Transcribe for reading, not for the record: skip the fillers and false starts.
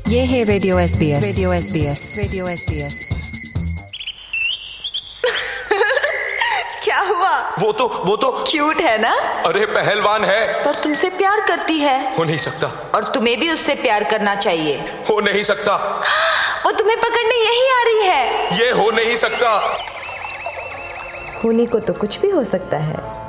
ये है radio SBS। Radio SBS। Radio SBS। क्या हुआ? वो तो क्यूट है ना? अरे पहलवान है। पर तुमसे प्यार करती है। हो नहीं सकता। और तुम्हें भी उससे प्यार करना चाहिए। हो नहीं सकता। वो तुम्हें पकड़ने यही आ रही है। ये हो नहीं सकता। होने को तो कुछ भी हो सकता है।